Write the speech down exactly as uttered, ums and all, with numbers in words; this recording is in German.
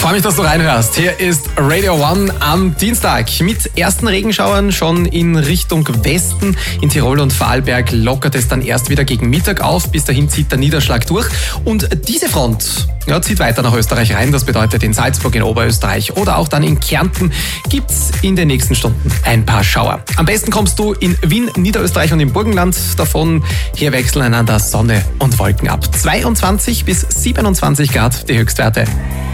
freue mich, dass du reinhörst. Hier ist Radio One am Dienstag mit ersten Regenschauern schon in Richtung Westen. In Tirol und Vorarlberg lockert es dann erst wieder gegen Mittag auf. Bis dahin zieht der Niederschlag durch. Und diese Front ja, zieht weiter nach Österreich rein. Das bedeutet, in Salzburg, in Oberösterreich oder auch dann in Kärnten gibt es in den nächsten Stunden ein paar Schauer. Am besten kommst du in Wien, Niederösterreich und im Burgenland davon. Hier wechseln einander Sonne und Wolken ab. zweiundzwanzig bis siebenundzwanzig Grad die Höchstwerte.